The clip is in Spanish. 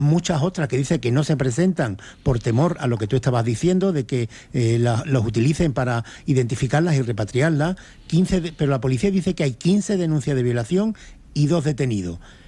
muchas otras que dice que no se presentan por temor a lo que tú estabas diciendo, de que los utilicen para identificarlas y repatriarlas. Pero la policía dice que hay 15 denuncias de violación y 2 detenidos.